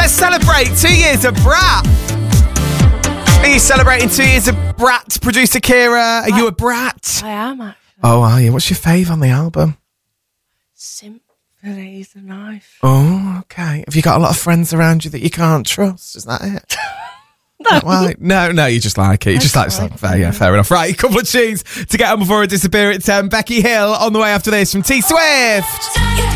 Let's celebrate 2 years of Brat. Are you celebrating 2 years of Brat, producer Kira? Are you a Brat? I am, actually. Oh, are you? What's your fave on the album? Symphony's a Knife. Oh, okay. Have you got a lot of friends around you that you can't trust? Is that it? No. Why? No, you just like it. You just like the song. Fair enough. Right, a couple of tunes to get on before I disappear at 10. Becky Hill on the way after this from T Swift.